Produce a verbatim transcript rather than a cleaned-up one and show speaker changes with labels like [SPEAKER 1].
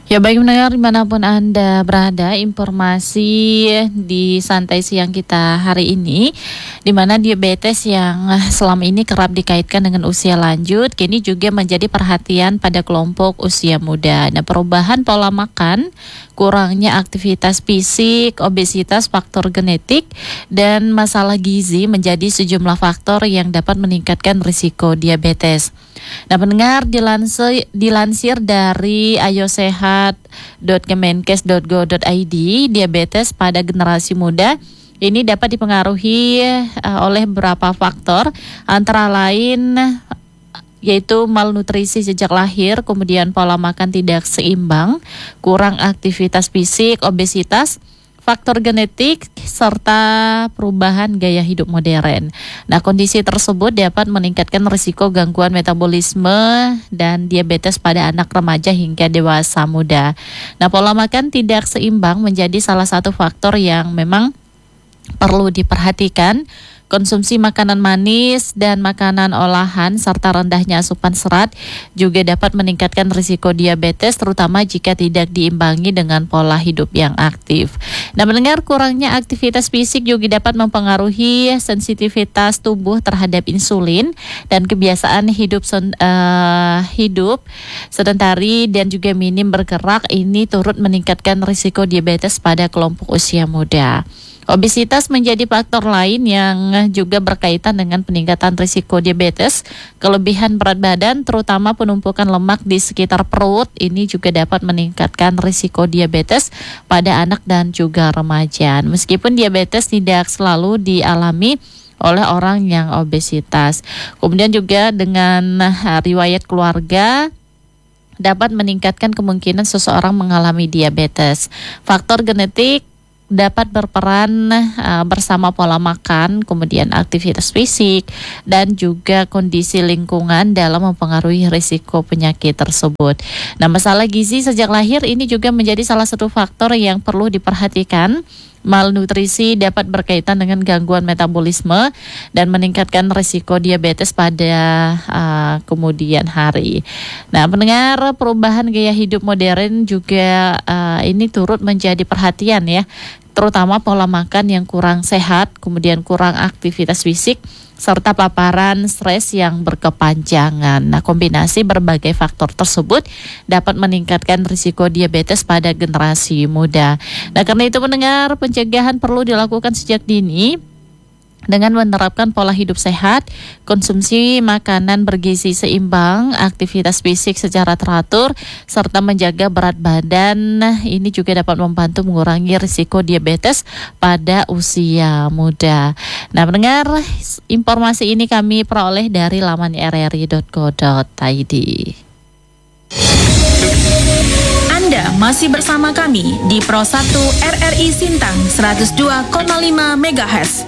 [SPEAKER 1] Ya baik mendengar dimanapun Anda berada, informasi di Santai Siang kita hari ini, di mana diabetes yang selama ini kerap dikaitkan dengan usia lanjut, kini juga menjadi perhatian pada kelompok usia muda. Nah, perubahan pola makan, kurangnya aktivitas fisik, obesitas, faktor genetik, dan masalah gizi menjadi sejumlah faktor yang dapat meningkatkan risiko diabetes. Nah, pendengar, dilansir, dilansir dari ayo sehat dot kemenkes dot go dot i d, diabetes pada generasi muda ini dapat dipengaruhi uh, oleh beberapa faktor, antara lain yaitu malnutrisi sejak lahir, kemudian pola makan tidak seimbang, kurang aktivitas fisik, obesitas, faktor genetik, serta perubahan gaya hidup modern. Nah, kondisi tersebut dapat meningkatkan risiko gangguan metabolisme dan diabetes pada anak remaja hingga dewasa muda. Nah, pola makan tidak seimbang menjadi salah satu faktor yang memang perlu diperhatikan. Konsumsi makanan manis dan makanan olahan serta rendahnya asupan serat juga dapat meningkatkan risiko diabetes, terutama jika tidak diimbangi dengan pola hidup yang aktif. Nah, mendengar kurangnya aktivitas fisik juga dapat mempengaruhi sensitivitas tubuh terhadap insulin, dan kebiasaan hidup uh, hidup sedentari dan juga minim bergerak ini turut meningkatkan risiko diabetes pada kelompok usia muda. Obesitas menjadi faktor lain yang juga berkaitan dengan peningkatan risiko diabetes. Kelebihan berat badan, terutama penumpukan lemak di sekitar perut, ini juga dapat meningkatkan risiko diabetes pada anak dan juga remaja. Meskipun diabetes tidak selalu dialami oleh orang yang obesitas. Kemudian juga dengan riwayat keluarga dapat meningkatkan kemungkinan seseorang mengalami diabetes. Faktor genetik dapat berperan uh, bersama pola makan, kemudian aktivitas fisik, dan juga kondisi lingkungan dalam mempengaruhi risiko penyakit tersebut. Nah, masalah gizi sejak lahir ini juga menjadi salah satu faktor yang perlu diperhatikan. Malnutrisi dapat berkaitan dengan gangguan metabolisme dan meningkatkan risiko diabetes pada uh, kemudian hari. Nah, pendengar, perubahan gaya hidup modern juga uh, ini turut menjadi perhatian ya, terutama pola makan yang kurang sehat, kemudian kurang aktivitas fisik, serta paparan stres yang berkepanjangan. Nah, kombinasi berbagai faktor tersebut dapat meningkatkan risiko diabetes pada generasi muda. Nah, karena itu pendengar, pencegahan perlu dilakukan sejak dini dengan menerapkan pola hidup sehat, konsumsi makanan bergizi seimbang, aktivitas fisik secara teratur, serta menjaga berat badan. Ini juga dapat membantu mengurangi risiko diabetes pada usia muda. Nah, mendengar, informasi ini kami peroleh dari laman r r i dot go dot i d.
[SPEAKER 2] Anda masih bersama kami di Pro satu R R I Sintang seratus dua koma lima megahertz.